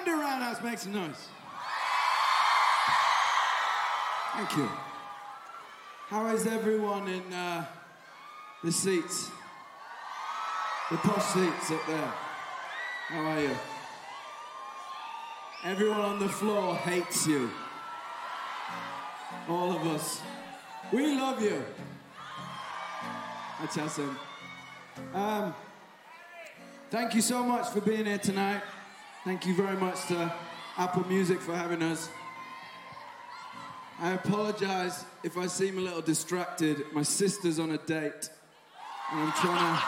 do a roundhouse, make some noise. Thank you. How is everyone in the seats? The posh seats up there. How are you? Everyone on the floor hates you. All of us. We love you. That's awesome. Thank you so much for being here tonight. Thank you very much to Apple Music for having us. I apologize if I seem a little distracted. My sister's on a date, and I'm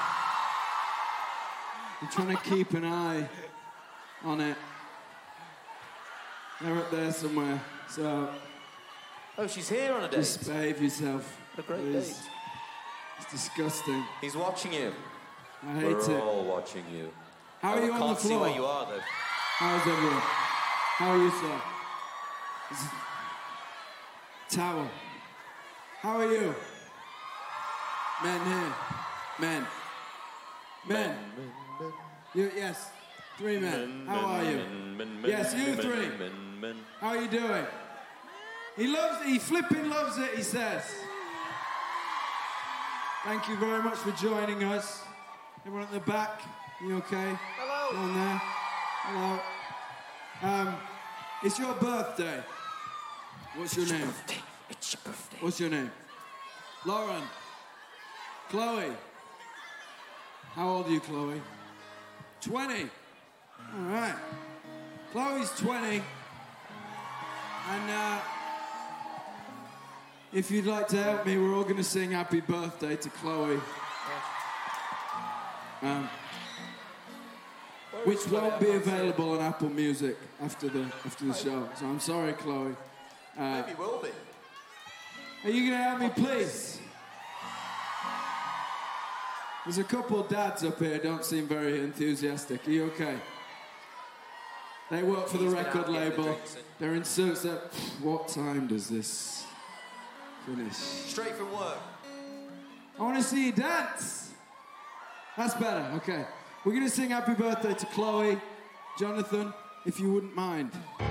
trying to keep an eye on it. They're up there somewhere, so... Oh, she's here on a date? Just behave yourself. What a great please. date. It's disgusting. He's watching you. I hate it. We're all watching you. How are you on the floor? I can't see where you are, though. How's everyone? How are you, sir? Tower. How are you? Men here. Men. Men. You, yes. 3 men. How are you? Yes, you 3. How are you doing? He flipping loves it, he says. Thank you very much for joining us. Everyone at the back, you okay? Hello. Down there. Hello. It's your birthday. What's your name? It's your birthday. What's your name? Lauren. Chloe. How old are you, Chloe? 20. All right. Chloe's 20. And if you'd like to help me, we're all going to sing happy birthday to Chloe. Which won't be available on Apple Music after the show. So I'm sorry, Chloe. Maybe will be. Are you going to help me, please? There's a couple dads up here, don't seem very enthusiastic. Are you okay? They work for the record label. They're in suits. What time does this finish? Straight from work. I want to see you dance. That's better, okay. We're going to sing happy birthday to Chloe. Jonathan, if you wouldn't mind.